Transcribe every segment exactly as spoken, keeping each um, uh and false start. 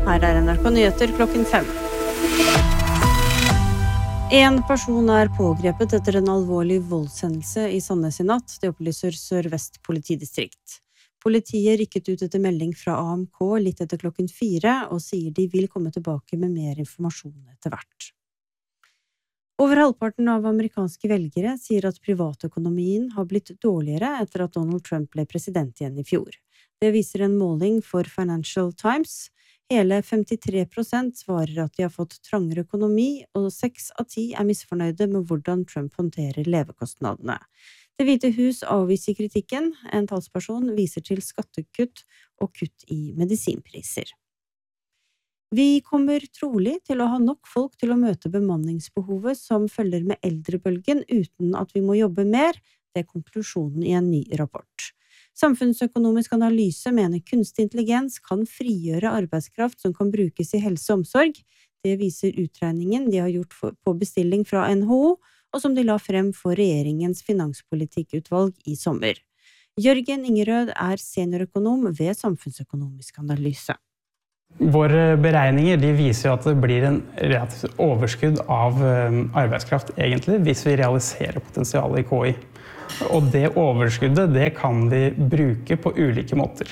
Her er N R K Nyheter klokken fem. En person er pågrepet etter en alvorlig voldshendelse i Sandnes i natt, det opplyser Sør-Vest politidistrikt. Politiet rykket ut etter melding fra A M K litt etter klokken fire, og sier de vil komme tilbake med mer informasjon etter hvert. Over halvparten av amerikanske velgere sier at privatøkonomien har blitt dårligere etter at Donald Trump ble president igjen i fjor. Det viser en måling for Financial Times. Hele femtitre prosent svarer at de har fått trangere økonomi, og seks av ti er misfornøyde med hvordan Trump håndterer levekostnadene. Det Hvite hus avviser kritikken. En talsperson viser til skattekutt og kutt i medisinpriser. Vi kommer trolig til å ha nok folk til å møte bemanningsbehovet som følger med eldrebølgen uten at vi må jobbe mer, det er konklusjonen i en ny rapport. Samfunnsøkonomisk analyse mener kunstig intelligens kan frigjøre arbeidskraft som kan brukes i helse og omsorg. Det viser utregningen de har gjort på bestilling fra N H O, og som de la frem for regjeringens finanspolitikkutvalg i sommer. Jørgen Ingerød er seniorøkonom ved Samfunnsøkonomisk analyse. Våre beregninger de viser jo at det blir en relativt overskudd av arbeidskraft egentlig, hvis vi realiserer potensialet i K I. Og det overskuddet det kan vi bruke på ulike måter.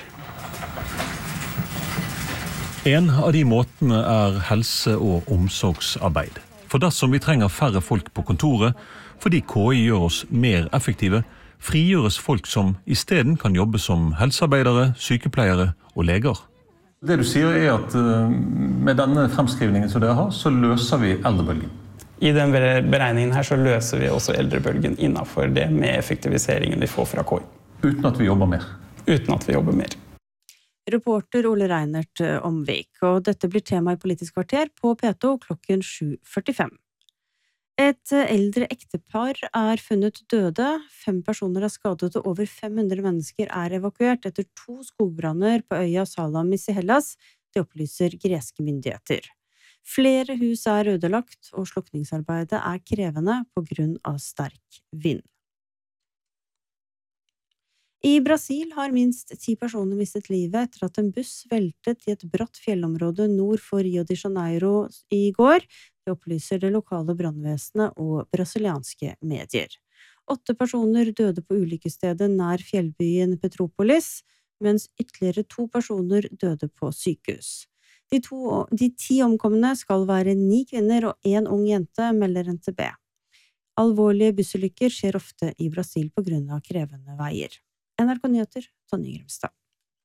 En av de måtene er helse- og omsorgsarbeid. For dersom vi trenger færre folk på kontoret, fordi K I gjør oss mer effektive, frigjøres folk som i stedet kan jobbe som helsearbeidere, sykepleiere og leger. Det du sier er at med denne fremskrivningen som dere har, så løser vi eldrebølgen. I den beregningen her så løser vi også eldrebølgen innenfor det med effektiviseringen vi får fra K I. Uten at vi jobber mer. Uten at vi jobber mer. Reporter Ole Reinert Omvik, og dette blir tema i Politisk kvarter på P to klokken sju førtifem. Et eldre ektepar er funnet døde, fem personer er skadet og over fem hundre mennesker er evakuert etter to skogbranner på øya Salamis i Hellas, det opplyser greske myndigheter. Flere hus er ødelagt, og slukningsarbeidet er krevende på grunn av sterk vind. I Brasil har minst ti personer mistet livet etter at en buss veltet i et bratt fjellområde nord for Rio de Janeiro i går. Det opplyser det lokale brannvesenet og brasilianske medier. Åtte personer døde på ulykkesstedet nær fjellbyen Petropolis, mens ytterligere to personer døde på sykehus. De, to, de ti omkomne skal være ni kvinner og en ung jente, melder N T B. Alvorlige bussulykker skjer ofte i Brasil på grunn av krevende veier. N R K Nyheter, Tonje Grimstad.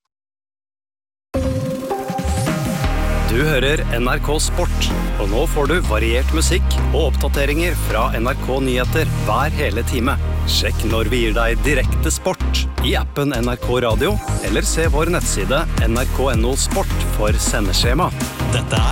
Du hører N R K Sport, og nå får du variert musikk og oppdateringer fra N R K Nyheter hver hele time. Sjekk når vi gir deg direkte sport i appen N R K Radio, eller se vår nettside N R K punktum no sport for sendeskjema. Dette er